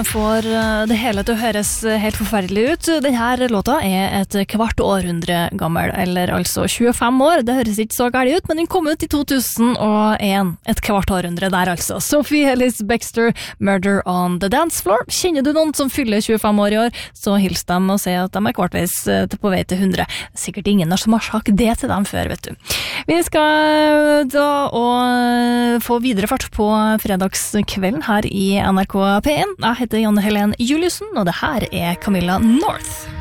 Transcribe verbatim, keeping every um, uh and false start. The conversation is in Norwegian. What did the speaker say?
får det hele til å høres helt forferdelig ut. Denne låta er et kvart århundre gammel, eller altså tjuefem år. Det høres ikke så galt ut, men den kom ut i to tusen og en. Et kvart århundre der altså. Sophie Ellis Bextor, Murder on the Dance Floor. Kjenner du noen som fyller tjuefem år i år, så hils dem og si at de er kvartveis på vei til hundre. Sikkert ingen som har sagt det til dem før, vet du. Vi skal da og få videre fart på fredagskvelden her i N R K P en. Jeg heter Janne Helen Juliussen, og det her er Camilla North.